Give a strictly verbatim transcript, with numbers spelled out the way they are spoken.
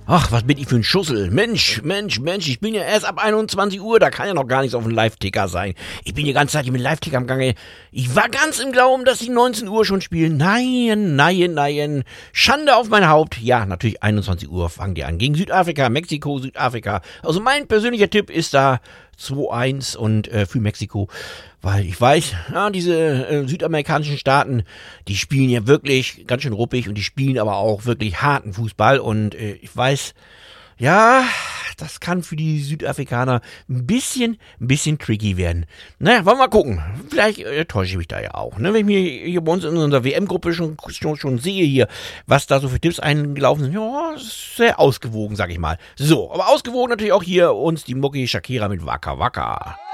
Ach, was bin ich für ein Schussel. Mensch, Mensch, Mensch, ich bin ja erst ab einundzwanzig Uhr, da kann ja noch gar nichts auf dem Live-Ticker sein. Ich bin die ganze Zeit mit Live-Ticker am Gange. Ich war ganz im Glauben, dass die neunzehn Uhr schon spielen. Nein, nein, nein. Schande auf mein Haupt. Ja, natürlich einundzwanzig Uhr fangen die an. Gegen Südafrika, Mexiko, Südafrika. Also mein persönlicher Tipp ist da zwei eins und äh, für Mexiko. Weil ich weiß, ja, diese äh, südamerikanischen Staaten, die spielen ja wirklich ganz schön ruppig und die spielen aber auch wirklich harten Fußball. Und äh, ich weiß, ja, das kann für die Südafrikaner ein bisschen, ein bisschen tricky werden. Naja, wollen wir mal gucken. Vielleicht äh, täusche ich mich da ja auch. Ne? Wenn ich mir hier bei uns in unserer W M-Gruppe schon, schon, schon sehe hier, was da so für Tipps eingelaufen sind, ja, sehr ausgewogen, sag ich mal. So, aber ausgewogen natürlich auch hier uns die Mucki Shakira mit Waka Waka.